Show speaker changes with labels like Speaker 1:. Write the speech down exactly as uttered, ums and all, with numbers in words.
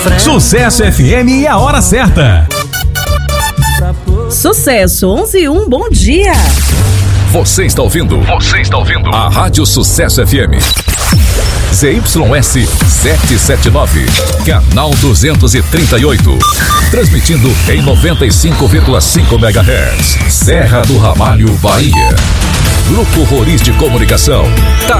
Speaker 1: Sucesso F M e a hora certa.
Speaker 2: Sucesso onze e um, bom dia.
Speaker 3: Você está ouvindo? Você está ouvindo? A Rádio Sucesso F M. Z Y S setecentos e setenta e nove, canal duzentos e trinta e oito. Transmitindo em noventa e cinco vírgula cinco megahertz. Serra do Ramalho, Bahia. Grupo Roriz de Comunicação. Tá